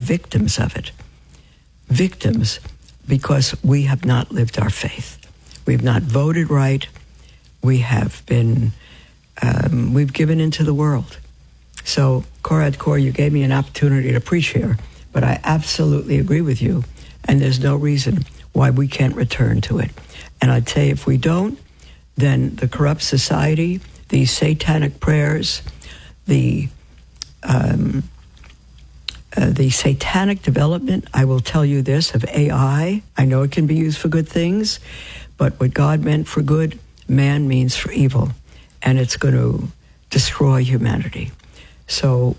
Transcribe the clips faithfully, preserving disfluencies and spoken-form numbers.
victims of it. Victims because we have not lived our faith. We've not voted right. We have been, um, we've given into the world. So, Korad Kaur, you gave me an opportunity to preach here, but I absolutely agree with you, and there's no reason why we can't return to it. And I tell you, if we don't, then the corrupt society, these satanic prayers, the um, uh, the satanic development, I will tell you this, of A I, I know it can be used for good things, but what God meant for good, man means for evil, and it's going to destroy humanity. So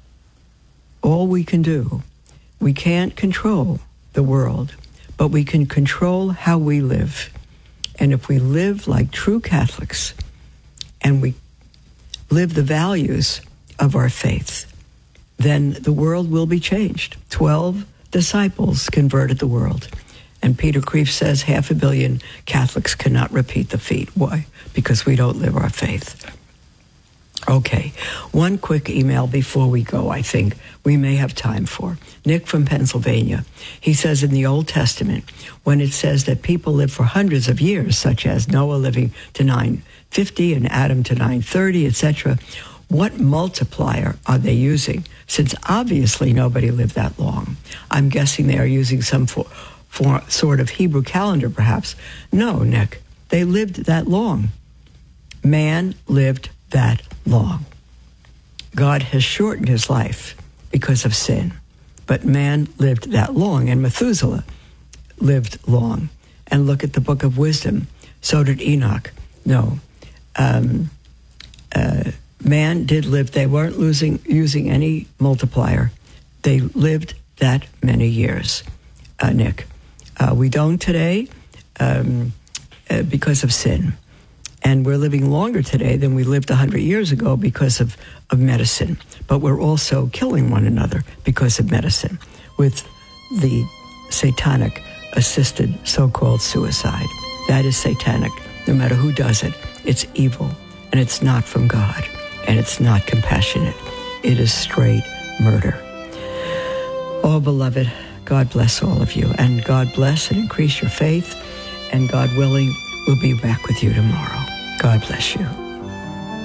all we can do, we can't control the world, but we can control how we live. And if we live like true Catholics, and we live the values of our faith, then the world will be changed. Twelve disciples converted the world. And Peter Kreeft says half a billion Catholics cannot repeat the feat. Why? Because we don't live our faith. Okay, one quick email before we go, I think we may have time for. Nick from Pennsylvania. He says in the Old Testament, when it says that people live for hundreds of years, such as Noah living to nine fifty and Adam to nine thirty, et cetera, what multiplier are they using? Since obviously nobody lived that long. I'm guessing they are using some for, for sort of Hebrew calendar, perhaps. No, Nick, they lived that long. Man lived that long. God has shortened his life because of sin, but man lived that long, and Methuselah lived long. And look at the Book of Wisdom. So did Enoch. No. Um, uh, man did live. They weren't losing, using any multiplier. They lived that many years, uh, Nick. Uh, we don't today um, uh, because of sin. And we're living longer today than we lived one hundred years ago because of, of medicine. But we're also killing one another because of medicine with the satanic-assisted so-called suicide. That is satanic. No matter who does it, it's evil, and it's not from God, and it's not compassionate. It is straight murder. Oh, beloved, God bless all of you, and God bless and increase your faith, and God willing, we'll be back with you tomorrow. God bless you.